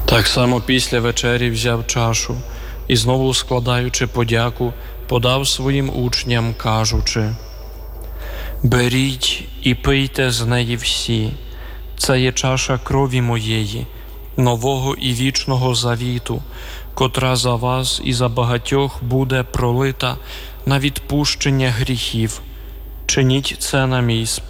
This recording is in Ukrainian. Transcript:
Так само після вечері взяв чашу і, знову складаючи подяку, подав своїм учням, кажучи: «Беріть і пийте з неї всі, це є чаша крові моєї, нового і вічного завіту, котра за вас і за багатьох буде пролита на відпущення гріхів. Чиніть це на мій спомин».